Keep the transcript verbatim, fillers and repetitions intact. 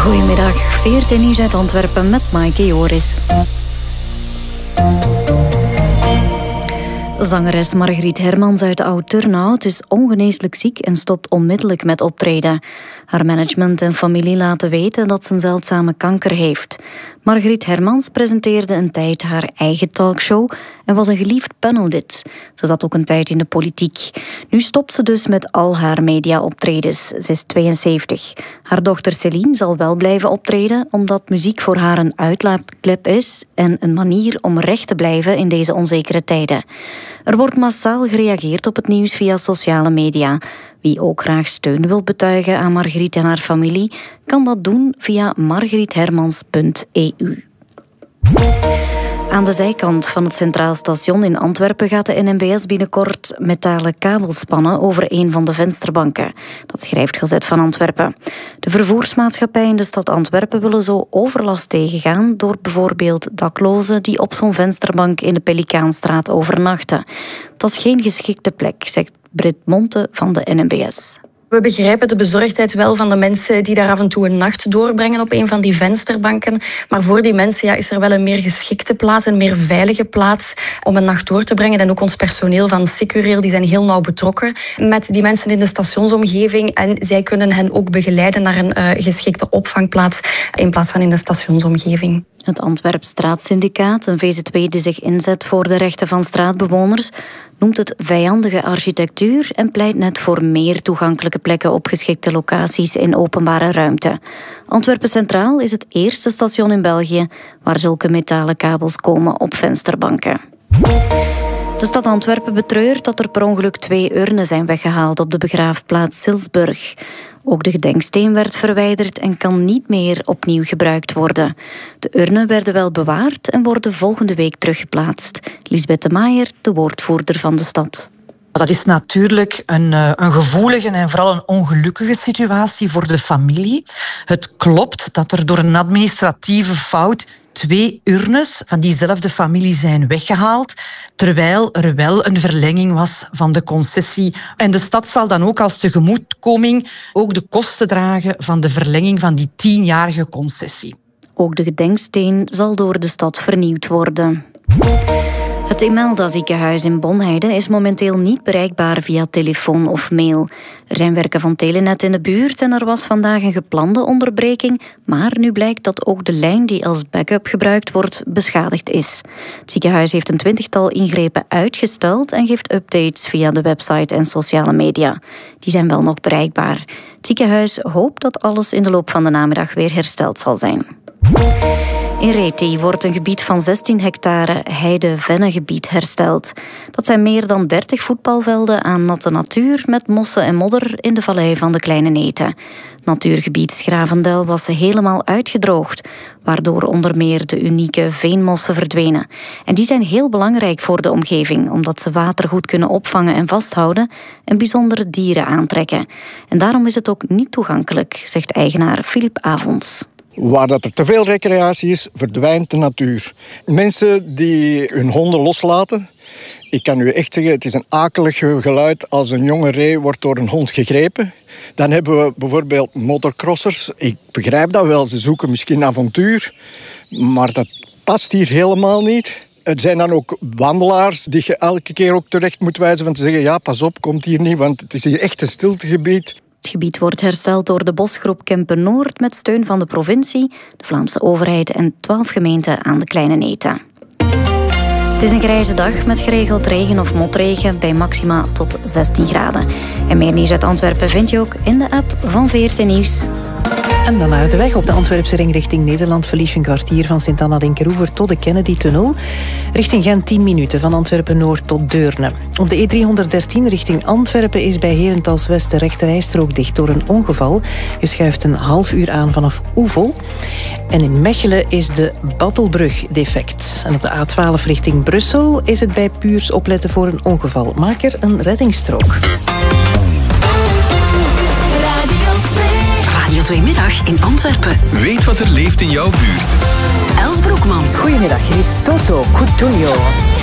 Goedemiddag, V R T Nieuws uit Antwerpen met Maaike Joris. Zangeres Margriet Hermans uit Oud-Turnhout is ongeneeslijk ziek en stopt onmiddellijk met optreden. Haar management en familie laten weten dat ze een zeldzame kanker heeft. Margriet Hermans presenteerde een tijd haar eigen talkshow en was een geliefd panellid. Ze zat ook een tijd in de politiek. Nu stopt ze dus met al haar media-optredens. Ze is tweeënzeventig. Haar dochter Céline zal wel blijven optreden, omdat muziek voor haar een uitlaatklep is en een manier om recht te blijven in deze onzekere tijden. Er wordt massaal gereageerd op het nieuws via sociale media. Wie ook graag steun wil betuigen aan Margriet en haar familie, kan dat doen via margriethermans punt e u. Aan de zijkant van het Centraal Station in Antwerpen gaat de N M B S binnenkort metalen kabels spannen over een van de vensterbanken. Dat schrijft Gazet van Antwerpen. De vervoersmaatschappij in de stad Antwerpen willen zo overlast tegengaan door bijvoorbeeld daklozen die op zo'n vensterbank in de Pelikaanstraat overnachten. Dat is geen geschikte plek, zegt Britt Monte van de N M B S. We begrijpen de bezorgdheid wel van de mensen die daar af en toe een nacht doorbrengen op een van die vensterbanken. Maar voor die mensen ja, is er wel een meer geschikte plaats, een meer veilige plaats om een nacht door te brengen. En ook ons personeel van Securail, die zijn heel nauw betrokken met die mensen in de stationsomgeving. En zij kunnen hen ook begeleiden naar een uh, geschikte opvangplaats in plaats van in de stationsomgeving. Het Antwerps Straatsyndicaat, een V Z W die zich inzet voor de rechten van straatbewoners, noemt het vijandige architectuur en pleit net voor meer toegankelijke plekken op geschikte locaties in openbare ruimte. Antwerpen Centraal is het eerste station in België waar zulke metalen kabels komen op vensterbanken. De stad Antwerpen betreurt dat er per ongeluk twee urnen zijn weggehaald op de begraafplaats Silsburg. Ook de gedenksteen werd verwijderd en kan niet meer opnieuw gebruikt worden. De urnen werden wel bewaard en worden volgende week teruggeplaatst. Lisbeth de Maier, de woordvoerder van de stad. Dat is natuurlijk een, een gevoelige en vooral een ongelukkige situatie voor de familie. Het klopt dat er door een administratieve fout twee urnes van diezelfde familie zijn weggehaald, terwijl er wel een verlenging was van de concessie. En de stad zal dan ook als tegemoetkoming ook de kosten dragen van de verlenging van die tienjarige concessie. Ook de gedenksteen zal door de stad vernieuwd worden. Het Imelda ziekenhuis in Bonheide is momenteel niet bereikbaar via telefoon of mail. Er zijn werken van Telenet in de buurt en er was vandaag een geplande onderbreking, maar nu blijkt dat ook de lijn die als backup gebruikt wordt beschadigd is. Het ziekenhuis heeft een twintigtal ingrepen uitgesteld en geeft updates via de website en sociale media. Die zijn wel nog bereikbaar. Het ziekenhuis hoopt dat alles in de loop van de namiddag weer hersteld zal zijn. In Reti wordt een gebied van zestien hectare heide-vennengebied hersteld. Dat zijn meer dan dertig voetbalvelden aan natte natuur met mossen en modder in de vallei van de Kleine Neten. Het natuurgebied Schravendel was helemaal uitgedroogd, waardoor onder meer de unieke veenmossen verdwenen. En die zijn heel belangrijk voor de omgeving, omdat ze water goed kunnen opvangen en vasthouden en bijzondere dieren aantrekken. En daarom is het ook niet toegankelijk, zegt eigenaar Filip Avonds. Waar dat er te veel recreatie is, verdwijnt de natuur. Mensen die hun honden loslaten, ik kan u echt zeggen, het is een akelig geluid als een jonge ree wordt door een hond gegrepen. Dan hebben we bijvoorbeeld motocrossers. Ik begrijp dat wel, ze zoeken misschien avontuur, maar dat past hier helemaal niet. Het zijn dan ook wandelaars die je elke keer ook terecht moet wijzen van te zeggen, ja, pas op, komt hier niet, want het is hier echt een stiltegebied. Het gebied wordt hersteld door de bosgroep Kempen-Noord met steun van de provincie, de Vlaamse overheid en twaalf gemeenten aan de Kleine Neten. Het is een grijze dag met geregeld regen of motregen bij maxima tot zestien graden. En meer nieuws uit Antwerpen vind je ook in de app van V R T Nieuws. En dan naar de weg. Op de Antwerpse ring richting Nederland verlies je een kwartier van Sint-Anna-Dinkeroever tot de Kennedy-tunnel. Richting Gent tien minuten, van Antwerpen-Noord tot Deurne. Op de E driehonderddertien richting Antwerpen is bij Herentals-West de rechterrijstrook dicht door een ongeval. Je schuift een half uur aan vanaf Oevel. En in Mechelen is de Battelbrug defect. En op de A twaalf richting Brussel is het bij Puurs opletten voor een ongeval. Maak er een reddingsstrook. Radio twee Middag in Antwerpen. Weet wat er leeft in jouw buurt. Els Broekmans. Goedemiddag, hier is Toto Cutugno.